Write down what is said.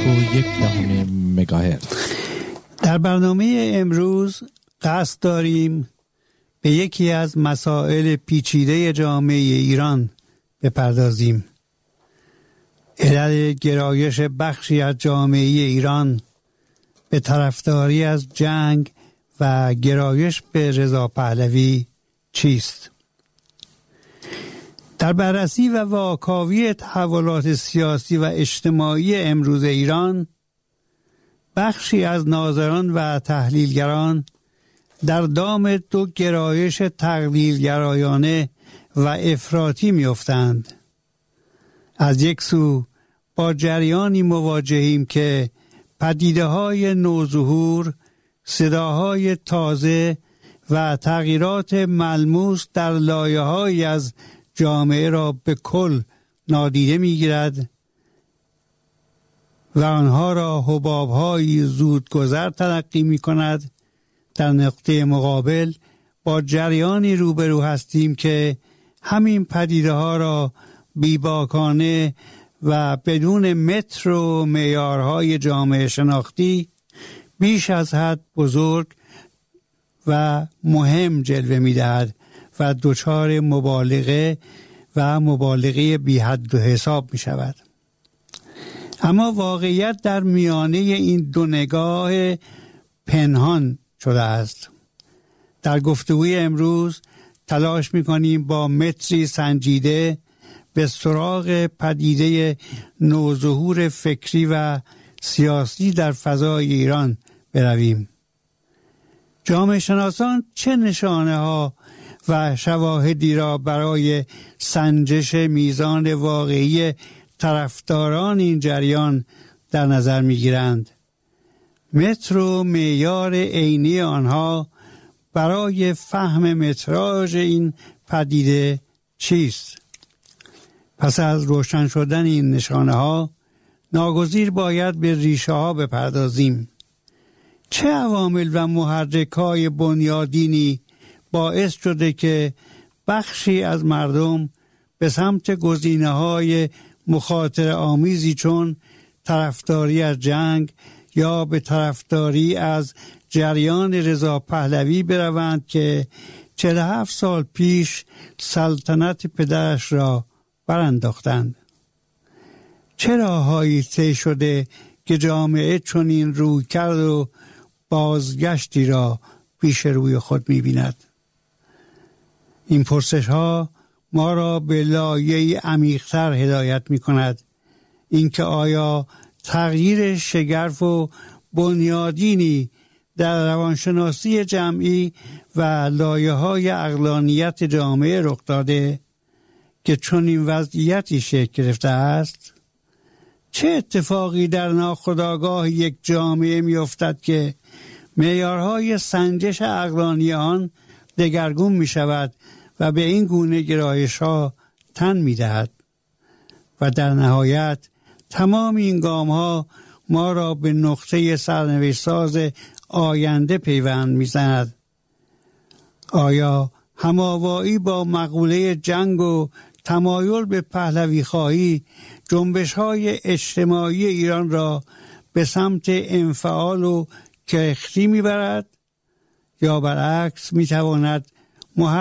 مگاهرتز. در برنامه امروز قصد داریم به یکی از مسائل پیچیده جامعه ایران بپردازیم. علل گرایش بخشی از جامعه ایران به طرفداری از جنگ و گرایش به رضا پهلوی چیست؟ در بررسی و واکاوی تحولات سیاسی و اجتماعی امروز ایران، بخشی از ناظران و تحلیلگران در دام دو گرایش تقلیلگرایانه و افراطی می‌افتند. از یک سو با جریانی مواجهیم که پدیده‌های نوظهور، صداهای تازه و تغییرات ملموس در لایه‌هایی از جامعه را به کل نادیده می‌گیرد و آنها را حباب‌های زودگذر تلقی می‌کند. در نقطه مقابل با جریانی روبرو هستیم که همین پدیده‌ها را بیباکانه و بدون متر و معیارهای جامعه شناختی بیش از حد بزرگ و مهم جلوه می‌دهد و دچار مبالغه بی حد و حساب می‌شود. اما واقعیت در میانه این دو نگاه پنهان شده است. در گفتگوی امروز تلاش می‌کنیم با متری سنجیده به سراغ پدیده نوظهور فکری و سیاسی در فضای ایران برویم. جامعه شناسان چه نشانه‌ها و شواهدی را برای سنجش میزان واقعی طرفداران این جریان در نظر می‌گیرند؟ متر و معیار عینی آنها برای فهم متراژ این پدیده چیست؟ پس از روشن شدن این نشانه‌ها ناگزیر باید به ریشه‌ها بپردازیم. چه عوامل و محرک‌های بنیادینی باعث شده که بخشی از مردم به سمت گزینه‌های مخاطره آمیزی چون طرفداری از جنگ یا به طرفداری از جریان رضا پهلوی بروند که 47 سال پیش سلطنت پدرش را برانداختند؟ چه راههایی طی شده که جامعه چنین رویکرد و بازگشتی را پیش روی خود می‌بیند؟ این پرسش‌ها ما را به لایه‌ای عمیق‌تر هدایت می‌کند. اینکه آیا تغییر شگرف و بنیادینی در روانشناسی جمعی و لایه‌های عقلانیت جامعه رخ داده که چنین وضعیتی شکل گرفته است؟ چه اتفاقی در ناخودآگاه یک جامعه می‌افتد که معیارهای سنجش عقلانی آن دگرگون می‌شود و به این گونه گرایش‌ها تن می‌دهد؟ و در نهایت تمام این گام‌ها ما را به نقطه سرنوشت‌ساز آینده پیوند می‌زند. آیا هماوایی با مقوله جنگ و تمایل به پهلوی خواهی جنبش‌های اجتماعی ایران را به سمت انفعال و کرختی می‌برد یا برعکس می‌تواند